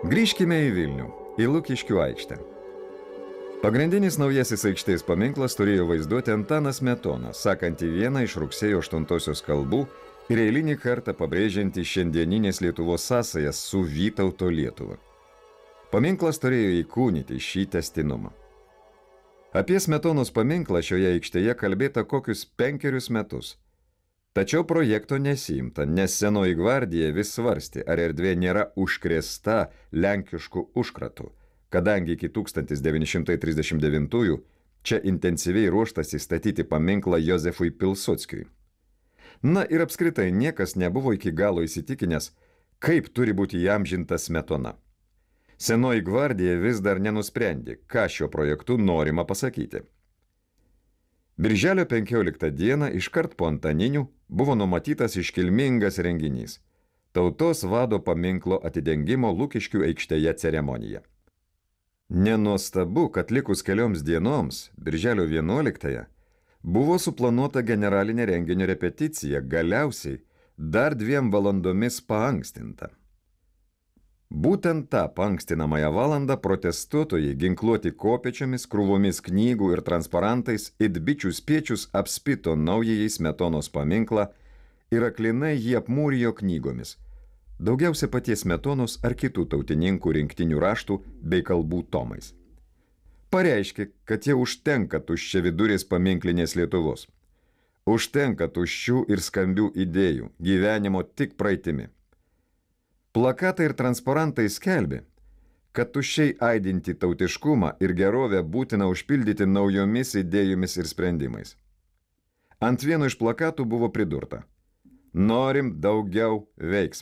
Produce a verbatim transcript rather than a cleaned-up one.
Grįžkime į Vilnių, į Lukiškių aikštę. Pagrindinis naujasis aikštės paminklas turėjo vaizduoti Antaną Smetoną, sakantį vieną iš rugsėjo aštuntosios kalbų ir eilinį kartą pabrėžiantį šiandieninės Lietuvos sąsajas su Vytauto Lietuva. Paminklas turėjo įkūnyti šį tęstinumą. Apie Smetonos paminklą šioje aikštėje kalbėta kokius penkerius metus. Tačiau projekto nesiimta, nes Senoji gvardija vis svarstė, ar erdvė nėra užkrėsta lenkiškų užkratų, kadangi iki tūkstantis devyni šimtai trisdešimt devintųjų čia intensyviai ruoštasi statyti paminklą Jozefui Pilsudskiui. Na ir apskritai niekas nebuvo iki galo įsitikinęs, kaip turi būti įamžinta Smetona. Senoji gvardija vis dar nenusprendė, ką šiuo projektu norima pasakyti. Birželio penkioliktą dieną iškart po Antaninių buvo numatytas iškilmingas renginys – tautos vado paminklo atidengimo Lukiškių aikštėje ceremonija. Nenuostabu, kad likus kelioms dienoms, birželio vienuoliktąją, buvo suplanuota generalinė renginio repeticija, galiausiai dar dviem valandomis paankstinta. Būtent tą paankstinamąją valandą protestuotojai ginkluoti kopėčiomis, krūvomis knygų ir transparantais it bičių spiečius apspito naujajai Smetonos paminklą ir aklinai jį apmūrijo knygomis, daugiausia paties Smetonos ar kitų tautininkų rinktinių raštų bei kalbų tomais. Pareiškė, kad jau užtenka tuščiavidurės paminklinės Lietuvos. Užtenka tuščių ir skambių idėjų, gyvenimo tik praeitimi. Plakatai ir transparantai skelbė, kad tuščiai aidinti tautiškumą ir gerovę būtina užpildyti naujomis idėjomis ir sprendimais. Ant vieno iš plakatų buvo pridurta: norim daugiau veiksmo.